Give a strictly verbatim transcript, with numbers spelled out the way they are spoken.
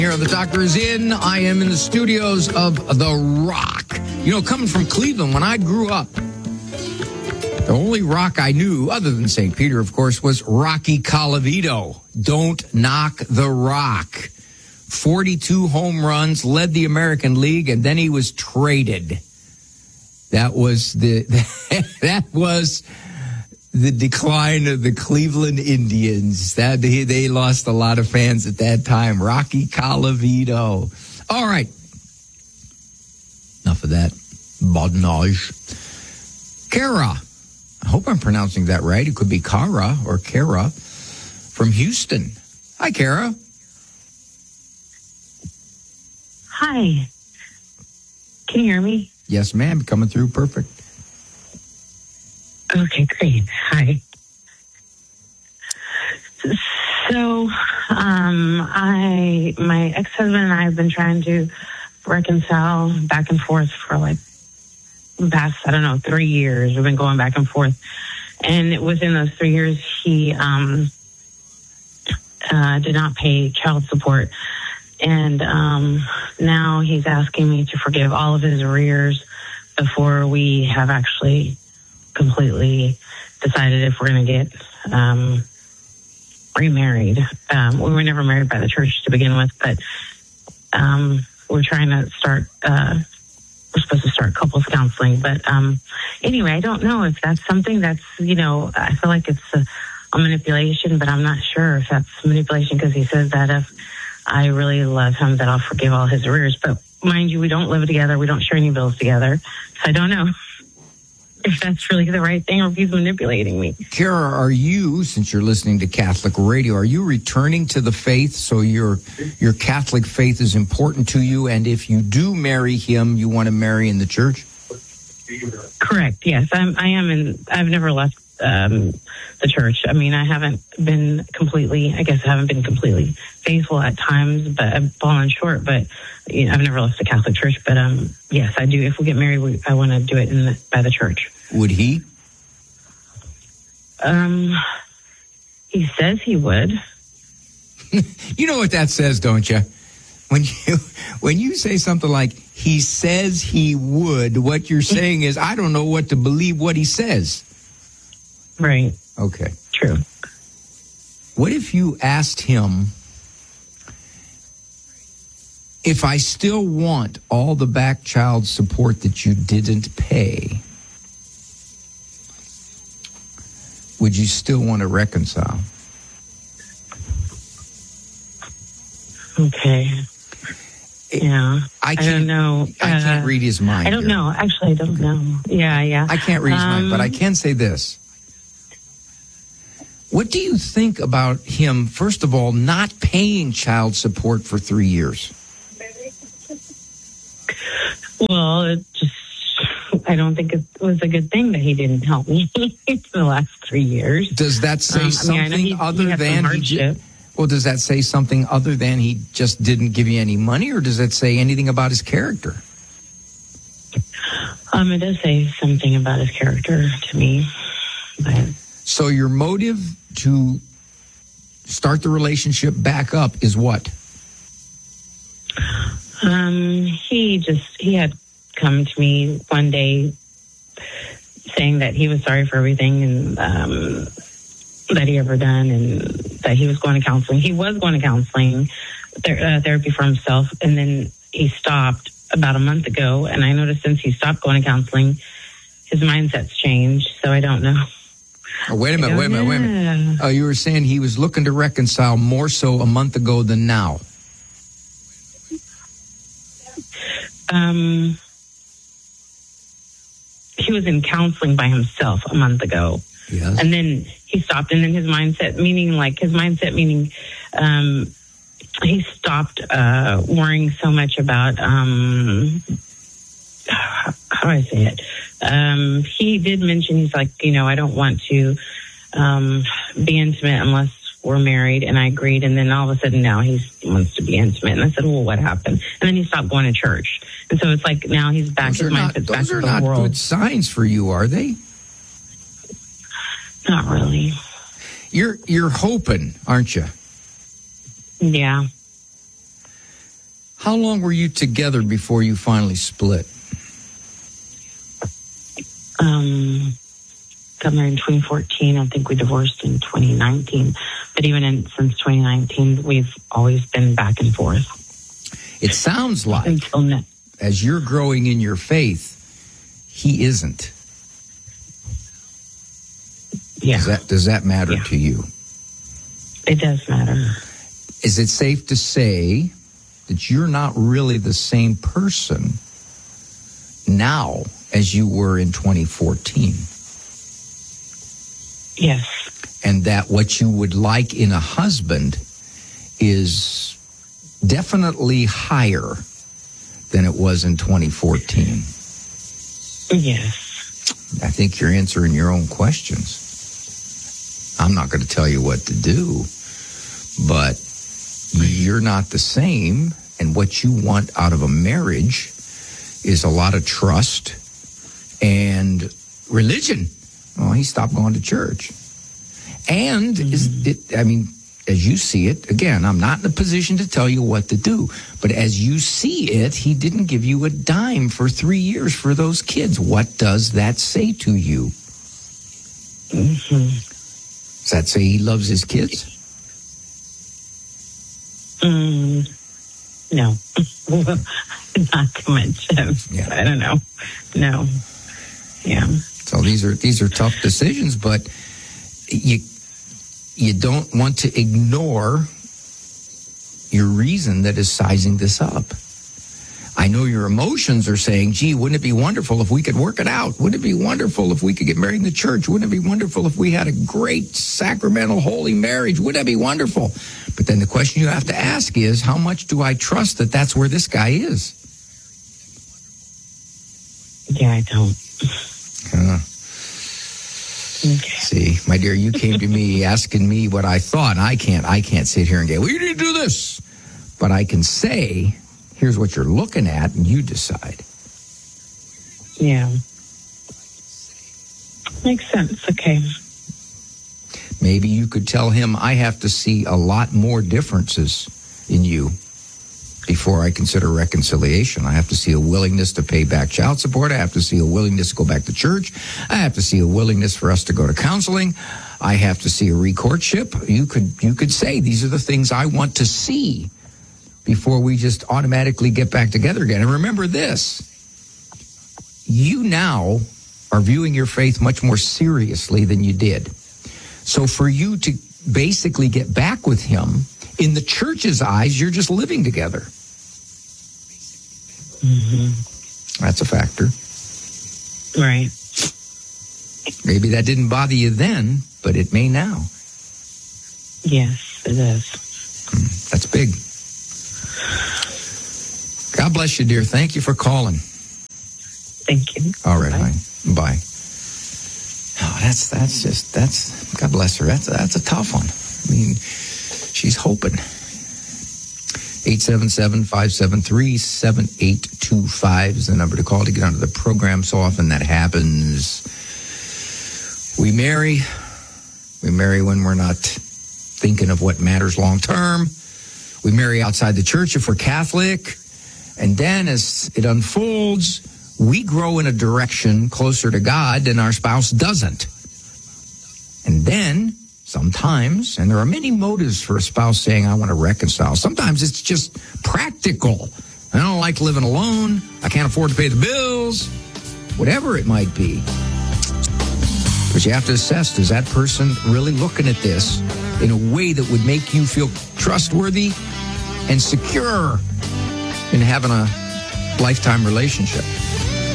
Here, the doctor is in. I am in the studios of The Rock. You know, coming from Cleveland, when I grew up, the only rock I knew, other than Saint Peter, of course, was Rocky Colavito. Don't knock the Rock. forty-two home runs, led the American League, and then he was traded. That was the that was the decline of the Cleveland Indians. That they, they lost a lot of fans at that time. Rocky Colavito. All right. Enough of that badinage. Kara. I hope I'm pronouncing that right. It could be Kara or Kara from Houston. Hi, Kara. Hi. Can you hear me? Yes, ma'am. Coming through perfect. Okay, great. Hi. So, um, I, my ex-husband and I have been trying to reconcile back and forth for like the past, I don't know, three years. We've been going back and forth. And within those three years, he um, uh, did not pay child support. And um, now he's asking me to forgive all of his arrears before we have actually completely decided if we're going to get um, remarried. Um, we were never married by the church to begin with, but um, we're trying to start, uh, we're supposed to start couples counseling. But um, anyway, I don't know if that's something that's, you know, I feel like it's a, a manipulation, but I'm not sure if that's manipulation because he says that if I really love him, that I'll forgive all his arrears. But mind you, we don't live together. We don't share any bills together. So I don't know if that's really the right thing or if he's manipulating me. Kara, are you, since you're listening to Catholic radio, are you returning to the faith? So your your Catholic faith is important to you, and if you do marry him, you want to marry in the church? Correct. Yes, I'm. I am. In, I've never left um, the church. I mean, I haven't been completely. I guess I haven't been completely faithful at times, but I've fallen short. But you know, I've never left the Catholic Church. But um, yes, I do. If we get married, we, I want to do it in the, by the church. Would he? Um, he says he would. You know what that says, don't you? When you when you say something like he says he would, what you're saying is I don't know what to believe what he says. Right. Okay. True. What if you asked him, if I still want all the back child support that you didn't pay, would you still want to reconcile? Okay. Yeah. I, can't, I don't know. I can't uh, read his mind. I don't here. know. Actually, I don't okay. know. Yeah, yeah. I can't read his um, mind, but I can say this. What do you think about him, first of all, not paying child support for three years? Well, it just, I don't think it was a good thing that he didn't help me for the last three years. Does that say um, something I mean, he, he other than he did, well, does that say something other than he just didn't give you any money, or does that say anything about his character? Um, it does say something about his character to me. But. So your motive to start the relationship back up is what? Um, he just, he had come to me one day saying that he was sorry for everything and um, that he ever done and that he was going to counseling. He was going to counseling, ther- uh, therapy for himself, and then he stopped about a month ago. And I noticed since he stopped going to counseling, his mindset's changed. So I don't know. Oh, wait a minute, wait a minute, wait a minute. Oh, you were saying he was looking to reconcile more so a month ago than now. Um, he was in counseling by himself a month ago. Yes. And then he stopped, and then his mindset, meaning like his mindset, meaning um, he stopped uh, worrying so much about, um, how do I say it? Um, he did mention, he's like, you know, I don't want to um, be intimate unless we're married, and I agreed. And then all of a sudden now he wants to be intimate. And I said, well, what happened? And then he stopped going to church. And so it's like now he's back. Those are not, back those to are the not world. Good signs for you, are they? Not really. You're you're hoping, aren't you? Yeah. How long were you together before you finally split? Um, got married in twenty fourteen. I think we divorced in twenty nineteen. But even in, since twenty nineteen, we've always been back and forth. It sounds like, Until now. as you're growing in your faith, he isn't. Yeah. Does that, does that matter Yeah. to you? It does matter. Is it safe to say that you're not really the same person now as you were in twenty fourteen? Yes. And that what you would like in a husband is definitely higher than it was in twenty fourteen? Yes. I think you're answering your own questions. I'm not going to tell you what to do, but you're not the same, and what you want out of a marriage is a lot of trust and religion. Well, he stopped going to church. And mm-hmm. is it, I mean, as you see it, again, I'm not in a position to tell you what to do, but as you see it, he didn't give you a dime for three years for those kids. What does that say to you? Mm-hmm. Does that say he loves his kids? Mm, no. Not too much. Yeah. I don't know. No. Yeah. So these are these are tough decisions, but you you don't want to ignore your reason that is sizing this up. I know your emotions are saying, gee, wouldn't it be wonderful if we could work it out? Wouldn't it be wonderful if we could get married in the church? Wouldn't it be wonderful if we had a great sacramental holy marriage? Wouldn't it be wonderful? But then the question you have to ask is, how much do I trust that that's where this guy is? Yeah, I don't. Uh, Okay. See, my dear, you came to me asking me what I thought. I can't, I can't sit here and go, well, you need to do this. But I can say, here's what you're looking at, and you decide. Yeah. Makes sense. Okay. Maybe you could tell him, I have to see a lot more differences in you before I consider reconciliation. I have to see a willingness to pay back child support. I have to see a willingness to go back to church. I have to see a willingness for us to go to counseling. I have to see a recourtship. You could you could say, these are the things I want to see before we just automatically get back together again. And remember this, you now are viewing your faith much more seriously than you did. So for you to basically get back with him, in the church's eyes, you're just living together. Mm-hmm. That's a factor. Right. Maybe that didn't bother you then, but it may now. Yes, it is. That's big. God bless you, dear. Thank you for calling. Thank you. All right, Bye. honey. Bye. Oh, that's that's just that's God bless her. That's that's a tough one. I mean, she's hoping. eight seven seven, five seven three, seven eight two five is the number to call to get onto the program. So often that happens. We marry. We marry when we're not thinking of what matters long term. We marry outside the church if we're Catholic. And then as it unfolds, we grow in a direction closer to God and our spouse doesn't. And then sometimes, and there are many motives for a spouse saying, I want to reconcile. Sometimes it's just practical. I don't like living alone. I can't afford to pay the bills. Whatever it might be. But you have to assess, is that person really looking at this in a way that would make you feel trustworthy and secure in having a lifetime relationship?